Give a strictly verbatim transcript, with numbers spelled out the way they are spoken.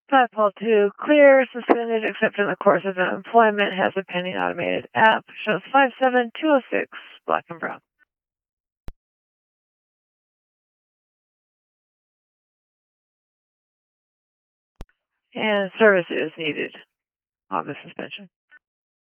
five Paul two, clear, suspended, except in the course of employment, has a pending automated app. Shows five seven two oh six, black and brown. And service is needed on the suspension.